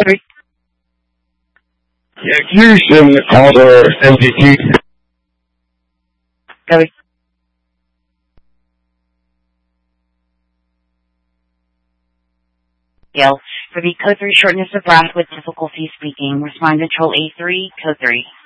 Houston, caller MDT. For the code 3 shortness of breath with difficulty speaking, respond to Control A3, code 3.